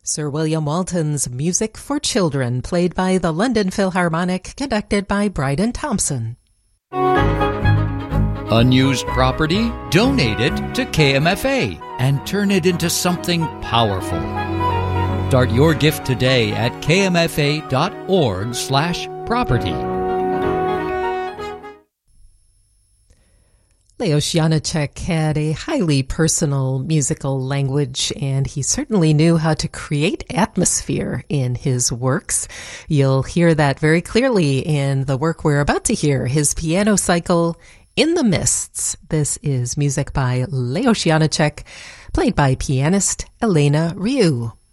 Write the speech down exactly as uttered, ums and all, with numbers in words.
Sir William Walton's Music for Children, played by the London Philharmonic, conducted by Bryden Thompson. Unused property? Donate it to K M F A and turn it into something powerful. Start your gift today at kmfa.org slash property. Leos Janáček had a highly personal musical language, and he certainly knew how to create atmosphere in his works. You'll hear that very clearly in the work we're about to hear, his piano cycle, In the Mists. This is music by Leos Janáček, played by pianist Elena Riu.